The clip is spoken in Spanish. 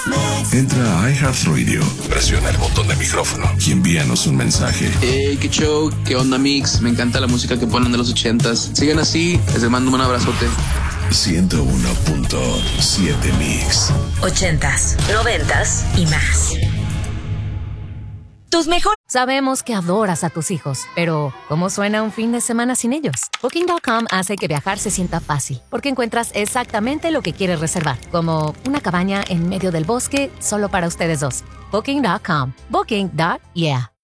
Entra a iHeartRadio, presiona el botón de micrófono y envíanos un mensaje. Hey, qué show, qué onda mix, me encanta la música que ponen de los 80s. Sigan así, les mando un abrazote. 101.7 Mix. 80s, 90s y más. Tus mejores. Sabemos que adoras a tus hijos, pero ¿cómo suena un fin de semana sin ellos? Booking.com hace que viajar se sienta fácil, porque encuentras exactamente lo que quieres reservar, como una cabaña en medio del bosque solo para ustedes dos. Booking.com. Booking.yeah.